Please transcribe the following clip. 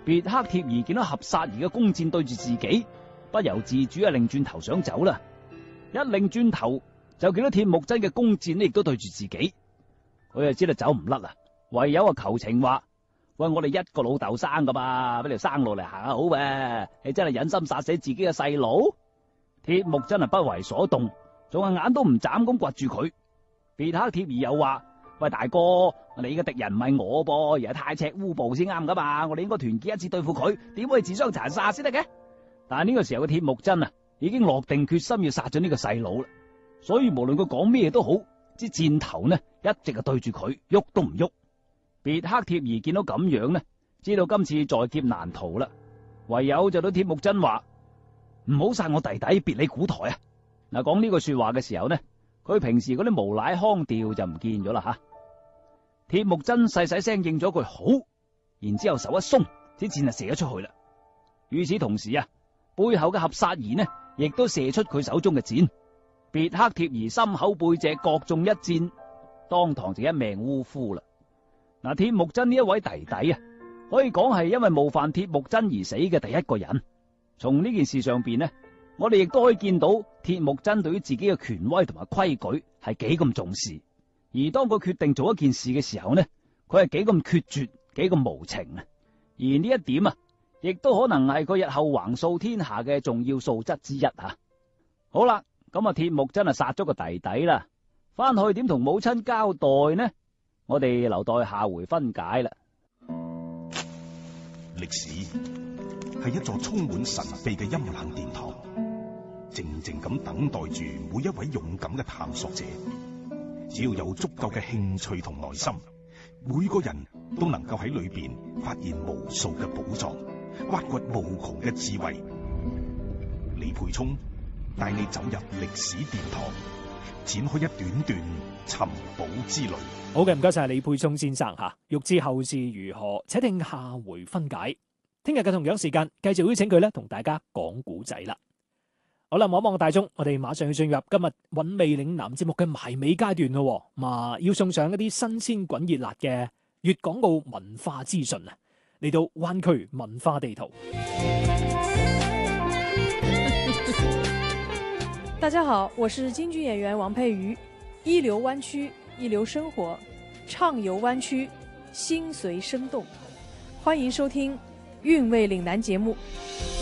別克貼兒見到合薩兒嘅弓箭對住自己，不由自主啊，擰轉頭想走啦。一擰轉頭就見到鐵木真嘅弓箭呢，亦都對住自己。佢就知道走唔甩啦，唯有啊求情話：喂，我哋一個老豆生噶嘛，俾條生路嚟行下好咩？你真係忍心殺死自己嘅細佬？鐵木真係不為所動，仲係眼都唔眨咁掘住佢。別克貼兒又話：喂，大哥，你嘅敵人唔係我噃，而係太赤烏部先啱噶嘛，我哋應該團結一致對付佢，點可以自相殘殺先得嘅？但係呢個時候嘅鐵木真啊，已經落定決心要殺咗呢個細佬啦，所以無論佢講咩都好，支箭頭呢一直係對住佢，喐都唔喐。別克貼兒見到咁樣呢，知道今次在劫難逃啦，唯有就對鐵木真話：唔好殺我弟弟，別理古台啊！嗱，講呢個說話嘅時候呢，佢平時嗰啲無賴腔調就唔見咗啦吓。鐵木真細細聲應咗句好，然之後手一鬆，啲箭就射咗出去啦。與此同時啊，背後嘅合薩兒呢，亦都射出佢手中嘅箭。別克貼兒心口背脊各中一箭，當堂就一命嗚呼啦。嗱，鐵木真呢一位弟弟啊，可以講係因為冒犯鐵木真而死嘅第一個人。從呢件事上邊呢，我哋亦都可以見到鐵木真對於自己嘅權威同埋規矩係幾咁重視。而當佢決定做一件事嘅時候呢，佢係幾咁決絕，幾咁無情啊！而呢一點啊，亦都可能係佢日後橫掃天下嘅重要素質之一吓。好啦，咁啊，鐵木真係殺咗個弟弟啦，翻去點同母親交代呢？我哋留待下回分解啦。 歷史係一座充滿神秘嘅陰冷殿堂，靜靜咁等待住每一位勇敢嘅探索者。只要有足夠嘅興趣同耐心，每個人都能夠喺裏邊發現無數嘅寶藏，挖掘無窮嘅智慧。李沛聰帶你走入歷史殿堂，展開一段段尋寶之旅。 好嘅，唔該晒李沛聰先生吓。欲知後事如何，且聽下回分解。聽日嘅同樣時間，繼續邀請佢咧同大家講古仔啦。好啦，望一望大鐘，我哋馬上要進入今日韻味嶺南節目嘅埋尾階段咯。要送上一啲新鮮滾熱辣嘅粵港澳文化資訊啊！嚟到灣區文化地圖。 大家好，我是京劇演員王佩瑜。一流灣區，一流生活，暢遊灣區，心隨生動。歡迎收聽韻味嶺南節目。